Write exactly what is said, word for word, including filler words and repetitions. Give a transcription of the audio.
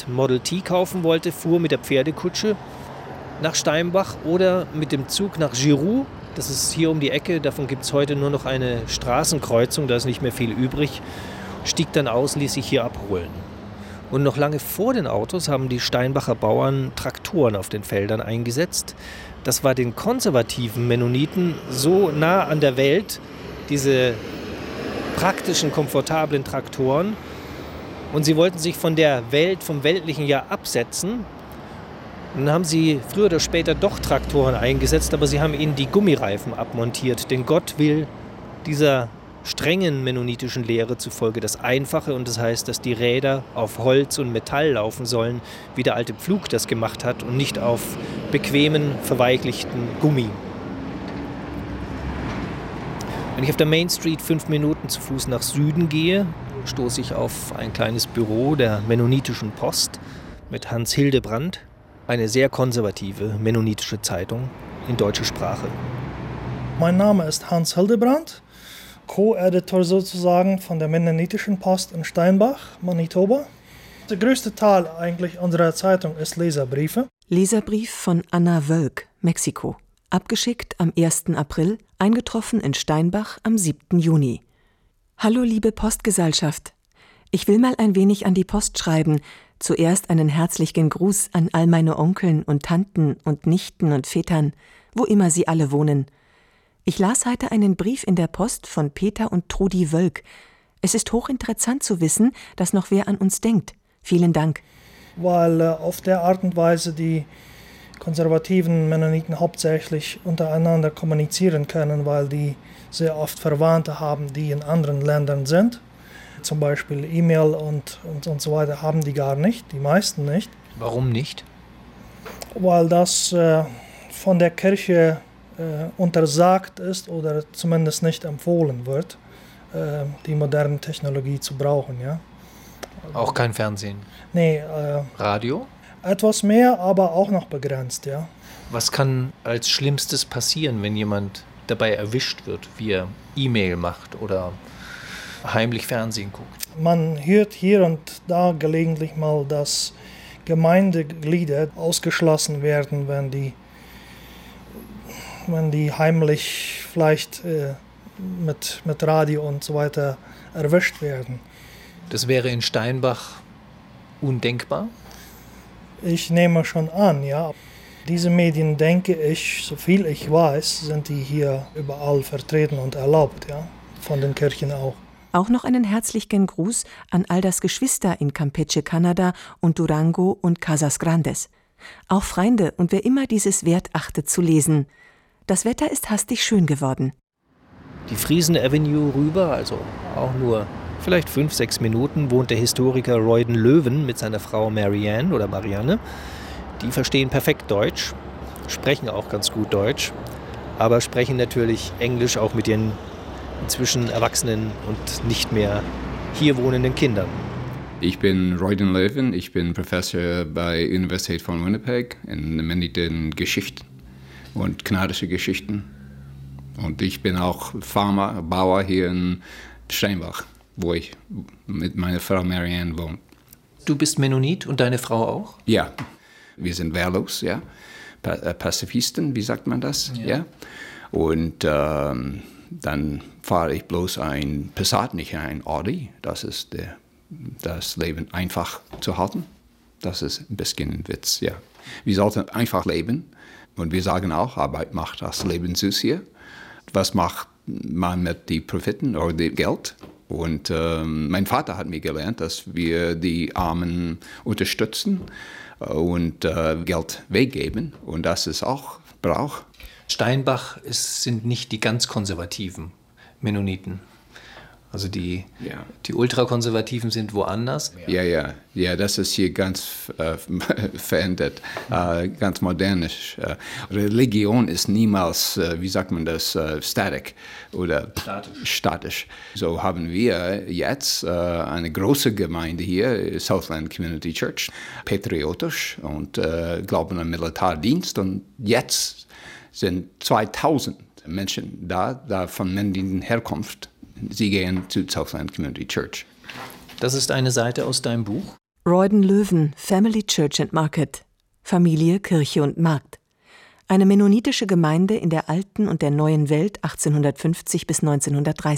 Mercedes Model T kaufen wollte, fuhr mit der Pferdekutsche nach Steinbach oder mit dem Zug nach Giroux. Das ist hier um die Ecke, davon gibt es heute nur noch eine Straßenkreuzung, da ist nicht mehr viel übrig. Stieg dann aus, ließ sich hier abholen. Und noch lange vor den Autos haben die Steinbacher Bauern Traktoren auf den Feldern eingesetzt. Das war den konservativen Mennoniten so nah an der Welt, diese praktischen, komfortablen Traktoren. Und sie wollten sich von der Welt, vom Weltlichen ja absetzen. Und dann haben sie früher oder später doch Traktoren eingesetzt, aber sie haben ihnen die Gummireifen abmontiert. Denn Gott will dieser strengen mennonitischen Lehre zufolge das Einfache, und das heißt, dass die Räder auf Holz und Metall laufen sollen, wie der alte Pflug das gemacht hat, und nicht auf bequemen, verweichlichten Gummi. Wenn ich auf der Main Street fünf Minuten zu Fuß nach Süden gehe, stoße ich auf ein kleines Büro der Mennonitischen Post mit Hans Hildebrandt, eine sehr konservative mennonitische Zeitung in deutscher Sprache. Mein Name ist Hans Hildebrandt, Co-Editor sozusagen von der Mennonitischen Post in Steinbach, Manitoba. Der größte Teil eigentlich unserer Zeitung ist Leserbriefe. Leserbrief von Anna Wölk, Mexiko. Abgeschickt am ersten April, eingetroffen in Steinbach am siebten Juni. Hallo liebe Postgesellschaft. Ich will mal ein wenig an die Post schreiben. Zuerst einen herzlichen Gruß an all meine Onkeln und Tanten und Nichten und Vätern, wo immer sie alle wohnen. Ich las heute einen Brief in der Post von Peter und Trudi Wölk. Es ist hochinteressant zu wissen, dass noch wer an uns denkt. Vielen Dank. Weil äh, auf der Art und Weise die konservativen Mennoniten hauptsächlich untereinander kommunizieren können, weil die sehr oft Verwandte haben, die in anderen Ländern sind. Zum Beispiel E-Mail und, und, und so weiter haben die gar nicht, die meisten nicht. Warum nicht? Weil das äh, von der Kirche äh, untersagt ist oder zumindest nicht empfohlen wird, äh, die moderne Technologie zu brauchen. Ja? Auch kein Fernsehen? Nee. Äh, Radio? Etwas mehr, aber auch noch begrenzt, ja. Was kann als Schlimmstes passieren, wenn jemand dabei erwischt wird, wie er E-Mail macht oder heimlich Fernsehen guckt? Man hört hier und da gelegentlich mal, dass Gemeindeglieder ausgeschlossen werden, wenn die, wenn die heimlich vielleicht äh, mit, mit Radio und so weiter erwischt werden. Das wäre in Steinbach undenkbar? Ich nehme schon an, ja. Diese Medien, denke ich, so viel ich weiß, sind die hier überall vertreten und erlaubt, ja. Von den Kirchen auch. Auch noch einen herzlichen Gruß an all das Geschwister in Campeche, Kanada und Durango und Casas Grandes. Auch Freunde und wer immer dieses wert achtet zu lesen. Das Wetter ist hastig schön geworden. Die Friesen Avenue rüber, also auch nur vielleicht fünf, sechs Minuten, wohnt der Historiker Royden Löwen mit seiner Frau Marianne oder Marianne. Die verstehen perfekt Deutsch, sprechen auch ganz gut Deutsch, aber sprechen natürlich Englisch auch mit ihren inzwischen erwachsenen und nicht mehr hier wohnenden Kindern. Ich bin Royden Löwen, ich bin Professor bei der Universität von Winnipeg in Mennoniten Geschichten und kanadische Geschichten. Und ich bin auch Farmer, Bauer hier in Steinbach, wo ich mit meiner Frau Marianne wohne. Du bist Mennonit und deine Frau auch? Ja, wir sind wehrlos, ja. Pazifisten, wie sagt man das? Ja. ja? Und ähm, dann fahre ich bloß ein Passat, nicht ein Audi. Das ist der, das Leben einfach zu halten. Das ist ein bisschen ein Witz, ja. Wir sollten einfach leben. Und wir sagen auch, Arbeit macht das Leben süß hier. Was macht man mit den Profiten oder dem Geld? Und ähm, mein Vater hat mir gelernt, dass wir die Armen unterstützen und äh, Geld weggeben. Und das ist auch Brauch. Steinbach ist, sind nicht die ganz konservativen Mennoniten. Also die, ja. die Ultrakonservativen sind woanders. Ja, ja, ja, das ist hier ganz äh, verändert, äh, ganz modernisch. Äh, Religion ist niemals, äh, wie sagt man das, äh, static oder statisch. statisch. So haben wir jetzt äh, eine große Gemeinde hier, Southland Community Church, patriotisch und äh, glauben an Militärdienst. Und jetzt sind zweitausend Menschen da, da von männlichen Herkunft. Sie gehen zu Southland Community Church. Das ist eine Seite aus deinem Buch? Royden-Löwen, Family Church and Market, Familie, Kirche und Markt. Eine mennonitische Gemeinde in der alten und der neuen Welt achtzehnhundertfünfzig bis neunzehnhundertdreißig.